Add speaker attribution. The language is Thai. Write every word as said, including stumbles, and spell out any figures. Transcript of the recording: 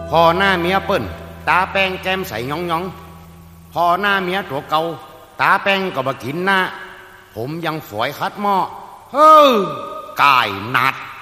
Speaker 1: พอหน้าเมียเปิ้นตาแป้งแก้มใสยองยองพอหน้าเมียตัวเก่าตาแป้งก็บ่กินหน้าผมยังฝอยคัดหม้อเฮ้อกายนัด